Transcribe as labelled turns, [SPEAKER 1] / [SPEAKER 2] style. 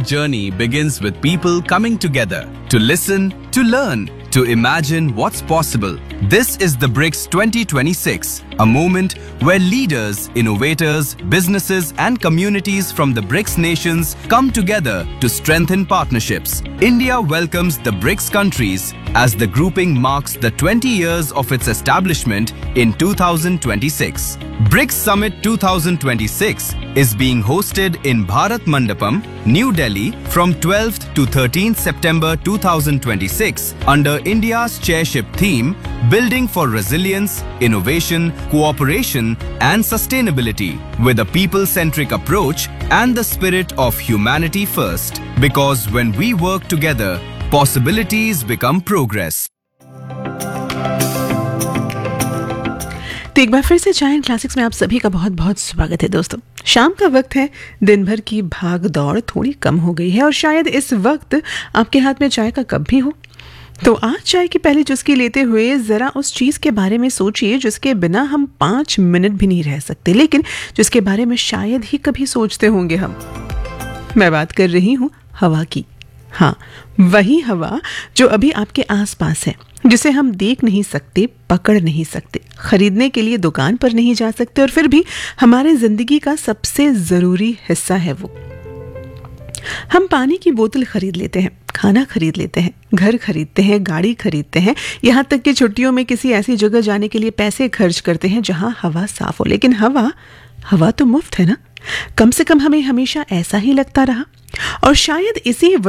[SPEAKER 1] journey begins with people coming together to listen, to learn, to imagine what's possible. This is the BRICS 2026, a moment where leaders, innovators, businesses and communities from the BRICS nations come together to strengthen partnerships. India welcomes the BRICS countries as the grouping marks the 20 years of its establishment in 2026. BRICS Summit 2026 is being hosted in Bharat Mandapam, New Delhi from 12th to 13th September 2026 under India's chairship theme Building for Resilience, Innovation, Cooperation and Sustainability with a people-centric approach and the spirit of humanity first. Because when we work together, possibilities become progress.
[SPEAKER 2] तो एक बार फिर से चाय and classics में आप सभी का बहुत बहुत स्वागत है दोस्तों। शाम का वक्त है, दिन भर की भाग दौड़ थोड़ी कम हो गई है और शायद इस वक्त आपके हाथ में चाय का कप भी हो। तो आज चाय की पहली चुस्की लेते हुए ज़रा उस चीज़ के बारे में सोचिए जिसके बिना हम 5 मिनट भी नहीं रह सकते, लेकिन जिसके बारे में शायद ही कभी सोचते होंगे हम। मैं बात कर रही हूँ हवा की। हाँ, वही हवा जो अभी आपके आसपास है, जिसे हम देख नहीं सकते, पकड़ नहीं सकते, खरीदने के लिए दुकान पर नहीं जा सकते और फिर भी हमारे जिंदगी का सबसे ज़रूरी हिस्सा है वो। हम पानी की बोतल खरीद लेते हैं, खाना खरीद लेते हैं, घर खरीदते हैं, गाड़ी खरीदते हैं, यहाँ तक कि छुट्टियों में किसी ऐसी जगह जाने के लिए पैसे खर्च करते हैं जहाँ हवा साफ हो। लेकिन हवा तो मुफ्त है ना। कम से कम हमें हमेशा ऐसा ही लगता रहा और शायद इसी